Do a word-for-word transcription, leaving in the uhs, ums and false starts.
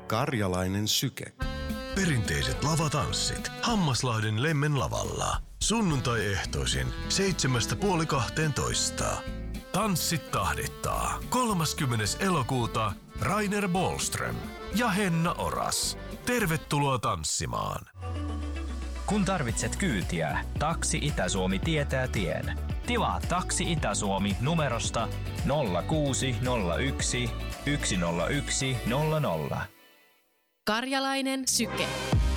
Karjalainen syke. Perinteiset lavatanssit Hammaslahden Lemmen lavalla. Sunnuntai-ehtoisin seitsemästä puoli kahteentoista. Tanssit tahdittaa. kolmaskymmenes elokuuta Rainer Bohlström ja Henna Oras. Tervetuloa tanssimaan. Kun tarvitset kyytiä, Taksi Itä-Suomi tietää tien. Tilaa Taksi Itä-Suomi numerosta nolla kuusi nolla yksi yksi nolla yksi nolla nolla. Karjalainen syke.